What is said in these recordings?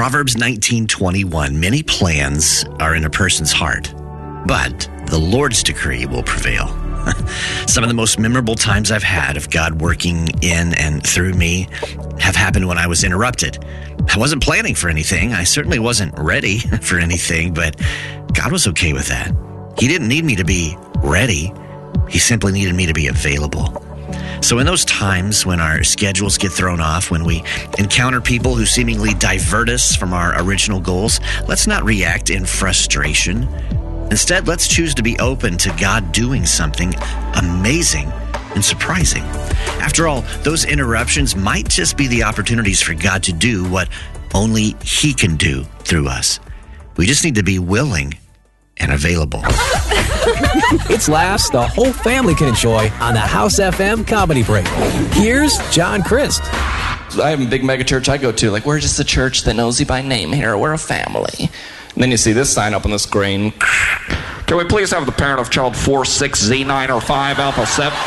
Proverbs 19:21, many plans are in a person's heart, but the Lord's decree will prevail. Some of the most memorable times I've had of God working in and through me have happened when I was interrupted. I wasn't planning for anything. I certainly wasn't ready for anything, but God was okay with that. He didn't need me to be ready. He simply needed me to be available. So in those times when our schedules get thrown off, when we encounter people who seemingly divert us from our original goals, let's not react in frustration. Instead, let's choose to be open to God doing something amazing and surprising. After all, those interruptions might just be the opportunities for God to do what only He can do through us. We just need to be willing and available. It's laughs the whole family can enjoy on the House FM Comedy Break. Here's John Christ. I have a big mega church I go to. Like, we're just a church that knows you by name here. We're a family. And then you see this sign up on the screen. Can we please have the parent of child 46Z9 or 5 Alpha 7?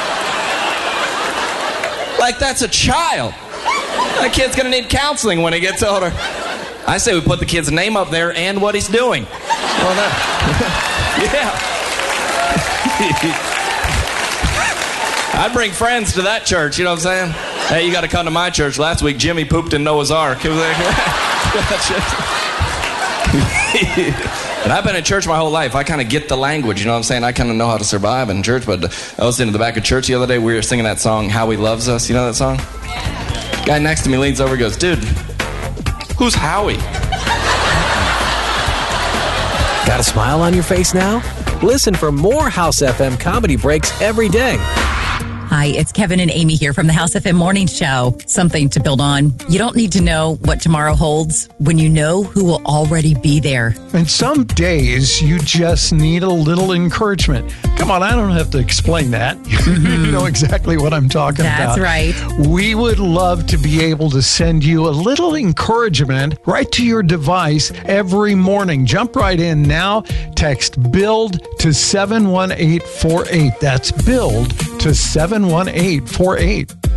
Like, that's a child. That kid's going to need counseling when he gets older. I say we put the kid's name up there and what he's doing. Well, yeah. I'd bring friends to that church, you know what I'm saying? Hey, you got to come to my church. Last week, Jimmy pooped in Noah's Ark. And I've been in church my whole life. I kind of get the language, you know what I'm saying? I kind of know how to survive in church, but I was in the back of church the other day. We were singing that song, How He Loves Us. You know that song? Guy next to me leans over and goes, dude, who's Howie? Got a smile on your face now? Listen for more House FM Comedy Breaks every day. Hi, it's Kevin and Amy here from the House FM Morning Show. Something to build on. You don't need to know what tomorrow holds when you know who will already be there. And some days you just need a little encouragement. Come on, I don't have to explain that. You know exactly what I'm talking about. That's right. We would love to be able to send you a little encouragement right to your device every morning. Jump right in now. Text BUILD to 71848. That's BUILD to 71848.